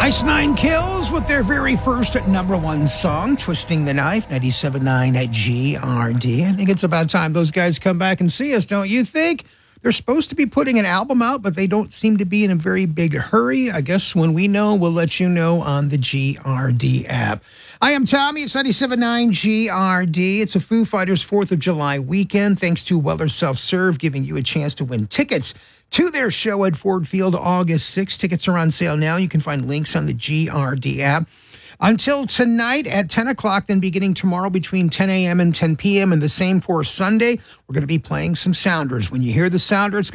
Ice Nine Kills with their very first number one song, Twisting the Knife, 97.9 at GRD. I think it's about time those guys come back and see us, don't you think? They're supposed to be putting an album out, but they don't seem to be in a very big hurry. I guess when we know, we'll let you know on the GRD app. I am Tommy. It's 97.9 GRD. It's a Foo Fighters 4th of July weekend. Thanks to Weller Self-Serve, giving you a chance to win tickets to their show at Ford Field August 6th. Tickets are on sale now. You can find links on the GRD app. Until tonight at 10 o'clock, then beginning tomorrow between 10 a.m. and 10 p.m. and the same for Sunday, we're going to be playing some Sounders. When you hear the Sounder, it's